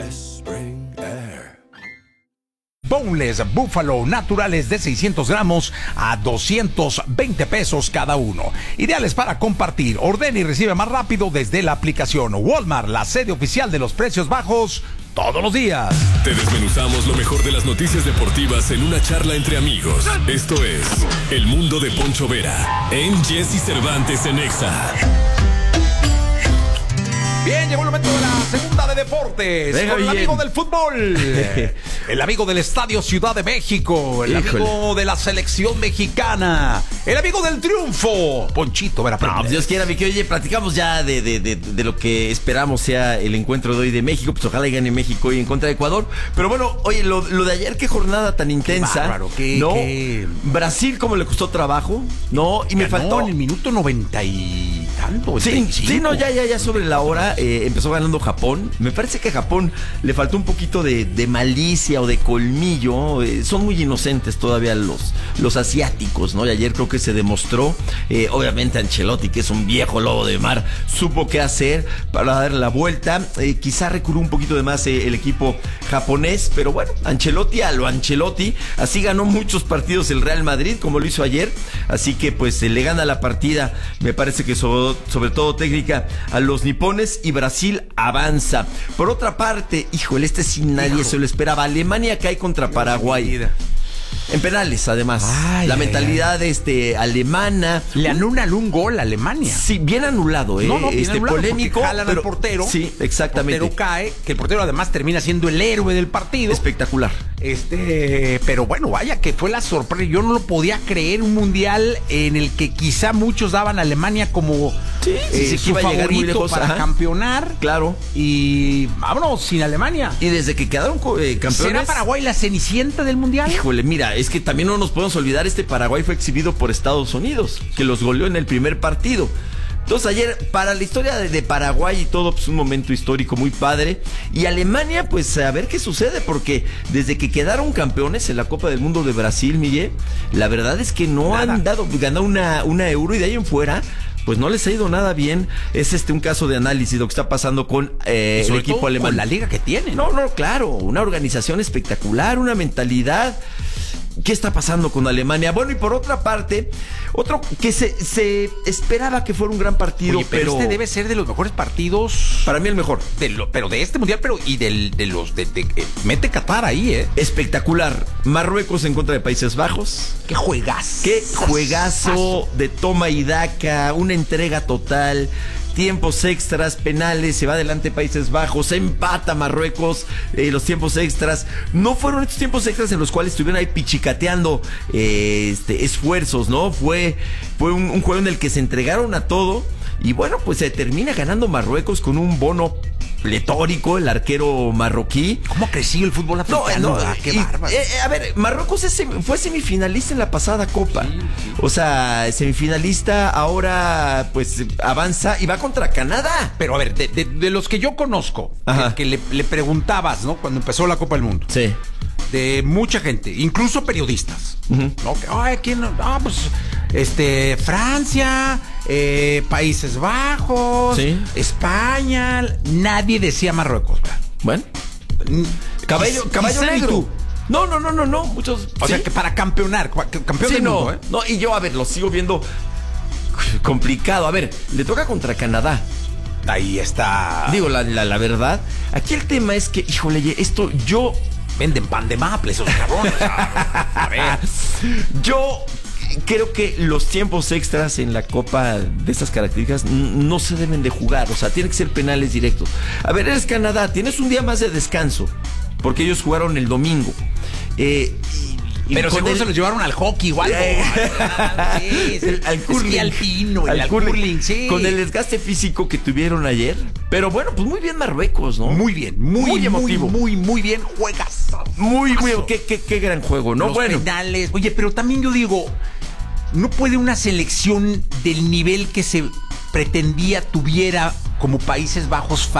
Spring Air. Boneless Buffalo naturales de 600 gramos a 220 pesos cada uno. Ideales para compartir. Ordena y recibe más rápido desde la aplicación. Walmart, la sede oficial de los precios bajos todos los días. Te desmenuzamos lo mejor de las noticias deportivas en una charla entre amigos. Esto es El Mundo de Poncho Vera en Jesse Cervantes en Exa. Bien, llegó el momento de la segunda de deportes. Venga, con el bien. amigo del fútbol, el amigo del Estadio Ciudad de México, el amigo de la selección mexicana, el amigo del triunfo, Ponchito Vera. No, pues Dios quiera, mi querido. Oye, platicamos ya de lo que esperamos sea el encuentro de hoy de México. Pues ojalá y gane México hoy en contra de Ecuador. Pero bueno, oye, lo de ayer, qué jornada tan intensa. bárbaro, ¿no? qué- Brasil, cómo le costó trabajo, ¿no? Y me Ganó faltó. en el minuto 90 y tanto. Sí, 95. sí, no, ya sobre la hora empezó ganando Japón. Me parece que a Japón le faltó un poquito de malicia o de colmillo. Son muy inocentes todavía los asiáticos, ¿no? Y ayer creo que se demostró, obviamente Ancelotti, que es un viejo lobo de mar, supo qué hacer para dar la vuelta. Quizá recurrió un poquito de más el equipo japonés, pero bueno, Ancelotti a lo Ancelotti. Así ganó muchos partidos el Real Madrid, como lo hizo ayer. Así que pues le gana la partida, me parece que sobre todo técnica, a los nipones, y Brasil avanza. Por otra parte, híjole, sí nadie se lo esperaba. Alemania cae contra Paraguay. En penales, además. Ay, la ay, mentalidad alemana. Le anulan un gol a Alemania. Sí, bien anulado, No, bien anulado, polémico. porque jalan al portero. Sí, exactamente. El portero cae, que el portero además termina siendo el héroe del partido. Espectacular. Pero bueno, vaya que fue la sorpresa. Yo no lo podía creer, un mundial en el que quizá muchos daban a Alemania como Sí, que su iba a llegar muy favorito lejos, para ajá. campeonar. Claro. Y vámonos, sin Alemania. Y desde que quedaron campeones. ¿Será Paraguay la cenicienta del mundial? Híjole, mira, es que también no nos podemos olvidar, Paraguay fue exhibido por Estados Unidos, que los goleó en el primer partido. Entonces ayer, para la historia de Paraguay y todo, pues un momento histórico muy padre. Y Alemania, pues a ver qué sucede, porque desde que quedaron campeones en la Copa del Mundo de Brasil, Miguel, la verdad es que no Nada. han ganado una euro, y de ahí en fuera pues no les ha ido nada bien. Es un caso de análisis lo que está pasando con el Sobre equipo todo alemán. con la liga que tienen. No, claro, una organización espectacular, una mentalidad. ¿Qué está pasando con Alemania? Bueno, y por otra parte, otro que se esperaba que fuera un gran partido. Oye, pero este debe ser de los mejores partidos. Para mí el mejor. Pero de este mundial, y mete Qatar ahí, Espectacular. Marruecos en contra de Países Bajos. Qué juegazo. Qué juegazo de toma y daca, una entrega total. Tiempos extras, penales, se va adelante Países Bajos, empata Marruecos, los tiempos extras. No fueron estos tiempos extras en los cuales estuvieron ahí pichicateando esfuerzos, ¿no? Fue un juego en el que se entregaron a todo. Y bueno, pues se termina ganando Marruecos con un bono pletórico, el arquero marroquí. ¿Cómo ha crecido el fútbol africano? Qué bárbaro. A ver, Marruecos fue semifinalista en la pasada Copa. O sea, semifinalista, ahora pues avanza y va contra Canadá. Pero a ver, de los que yo conozco, Ajá. que le preguntabas, ¿no? Cuando empezó la Copa del Mundo. Sí. De mucha gente, incluso periodistas, Ujú. ¿no? Que, ay, ¿quién? Ah, pues, Francia, Países Bajos, Sí. España, nadie decía Marruecos, ¿verdad? Bueno. Caballo quizá ni negro. tú. No, muchos. O sea, que para campeonar, campeón Sí, del mundo, no, y yo, a ver, lo sigo viendo complicado. A ver, le toca contra Canadá. Ahí está. Digo, la verdad, aquí el tema es que, híjole, esto yo Venden pan de maple esos cabrones. A ver. Yo creo que los tiempos extras en la Copa de estas características no se deben de jugar. O sea, tienen que ser penales directos. A ver, eres Canadá, tienes un día más de descanso, porque ellos jugaron el domingo. Pero con seguro se los llevaron al hockey igual. Sí, al curling. esquí alpino, al curling, sí. Con el desgaste físico que tuvieron ayer. Pero bueno, pues muy bien Marruecos, ¿no? Muy bien, muy emotivo. muy bien. Juegas. Muy, qué gran juego, ¿no? Los Bueno. penales. Oye, pero también yo digo, no puede una selección del nivel que se pretendía tuviera como Países Bajos